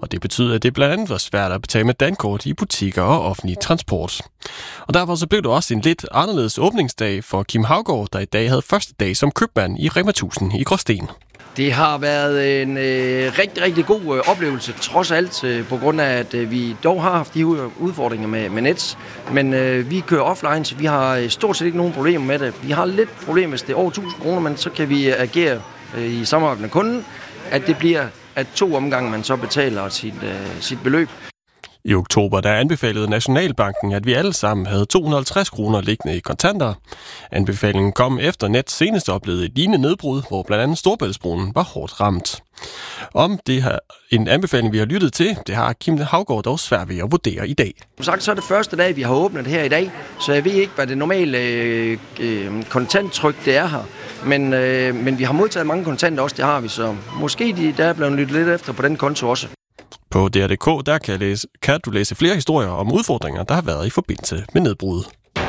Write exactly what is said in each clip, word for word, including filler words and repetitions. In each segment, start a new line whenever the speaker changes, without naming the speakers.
og det betyder, at det blandt andet var svært at betale med dankort i butikker og offentlig transport. Og derfor så blev det også en lidt anderledes åbningsdag for Kim Haugaard, der i dag havde første dag som købmand i Rema tusind i Gråsten.
Det har været en øh, rigtig, rigtig god øh, oplevelse, trods alt, øh, på grund af, at øh, vi dog har haft de udfordringer med, med Nets. Men øh, vi kører offline, så vi har øh, stort set ikke nogen problemer med det. Vi har lidt problemer, hvis det er over tusind kroner, men så kan vi agere øh, i samarbejde med kunden, at det bliver at to omgange, man så betaler sit, øh, sit beløb.
I oktober der anbefalede Nationalbanken, at vi alle sammen havde to hundrede og halvtreds kroner liggende i kontanter. Anbefalingen kom efter Nets senest oplevede et lignende nedbrud, hvor blandt andet Storebæltsbroen var hårdt ramt. Om det her en anbefaling, vi har lyttet til, det har Kim Haugaard dog svært ved at vurdere i dag.
Som sagt, så er det første dag, vi har åbnet her i dag, så jeg ved ikke, hvad det normale øh, øh, kontanttryk det er her. Men, øh, men vi har modtaget mange kontanter også, det har vi, så måske de, der er blevet lyttet lidt efter på den konto også.
På D R punktum d k der kan, læse, kan du læse flere historier om udfordringer, der har været i forbindelse med nedbruddet.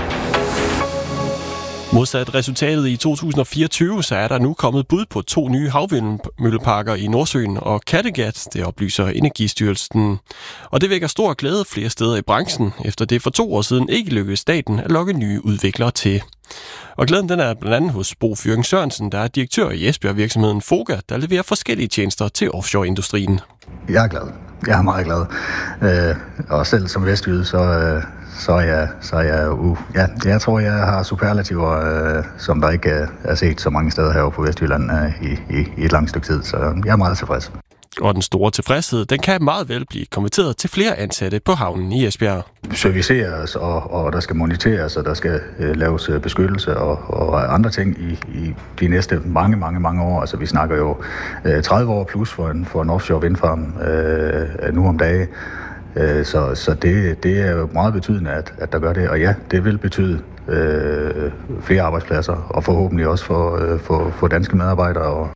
Modsat resultatet i to tusind og fireogtyve, så er der nu kommet bud på to nye havvindmølleparker i Nordsøen og Kattegat, det oplyser Energistyrelsen. Og det vækker stor glæde flere steder i branchen, efter det for to år siden ikke lykkedes staten at lokke nye udviklere til. Og glæden den er blandt andet hos Bo Fyring Sørensen, der er direktør i Esbjerg-virksomheden Foga, der leverer forskellige tjenester til offshore-industrien.
Jeg er glad. Jeg er meget glad. Øh, og selv som vestjyde, så, øh, så er jeg, så er jeg uh, ja, jeg tror, jeg har superlativer, øh, som der ikke øh, er set så mange steder herovre på Vestjylland øh, i, i, i et langt stykke tid. Så jeg er meget tilfreds.
Og den store tilfredshed, den kan meget vel blive konverteret til flere ansatte på havnen i Esbjerg.
Serviceres, og, og der skal moniteres, og der skal øh, laves beskyttelse og, og andre ting i, i de næste mange, mange, mange år. Altså vi snakker jo øh, tredive år plus for en, for en offshore vindfarm øh, nu om dagen. Øh, så så det, det er jo meget betydende, at, at der gør det. Og ja, det vil betyde øh, flere arbejdspladser, og forhåbentlig også for, øh, for, for danske medarbejdere. Og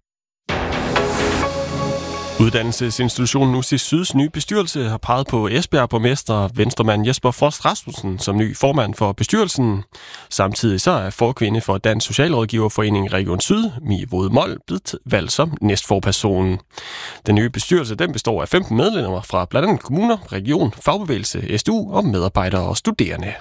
Uddannelsesinstitutionen Nusis Syds nye bestyrelse har peget på Esbjerg-borgmester Venstremand Jesper Frost Rasmussen som ny formand for bestyrelsen. Samtidig så er forkvinde for Dansk Socialrådgiverforening Region Syd, Mie Vode Mold, blevet valgt som næstforperson. Den nye bestyrelse den består af femten medlemmer fra blandt andet kommuner, region, fagbevægelse, S D U og medarbejdere og studerende.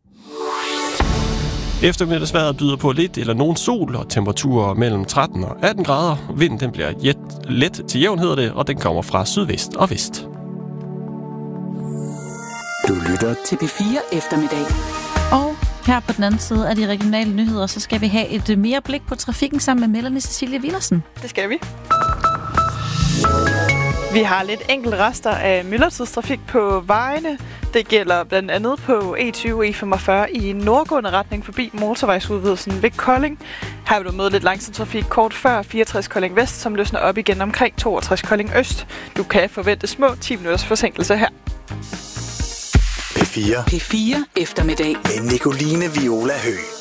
Eftermiddagsvejret byder på lidt eller nogen sol og temperaturer mellem tretten og atten grader. Vinden den bliver jet, let til jævn, hedder det, og den kommer fra sydvest og vest.
Du lytter til P fire eftermiddag.
Og her på den anden side af de regionale nyheder, så skal vi have et mere blik på trafikken sammen med Melanie Cecilie Willersen.
Det skal vi. Vi har lidt enkelte rester af myldretidstrafik på vejene. Det gælder blandt andet på E tyve og E femogfyrre i nordgående retning forbi motorvejsudvidelsen ved Kolding. Her vil du møde lidt langsom trafik kort før fireogtres Kolding Vest, som løsner op igen omkring toogtres Kolding Øst. Du kan forvente små ti minutters forsinkelse her.
P fire. P fire eftermiddag med Nicoline Viola Høgh.